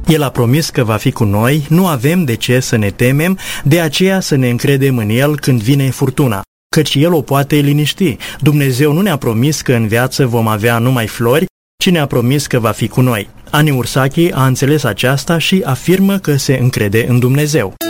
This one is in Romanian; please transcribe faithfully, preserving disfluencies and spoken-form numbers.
El a promis că va fi cu noi, nu avem de ce să ne temem, de aceea să ne încredem în El când vine furtuna, căci El o poate liniști. Dumnezeu nu ne-a promis că în viață vom avea numai flori, ci ne-a promis că va fi cu noi. Ani Ursache a înțeles aceasta și afirmă că se încrede în Dumnezeu.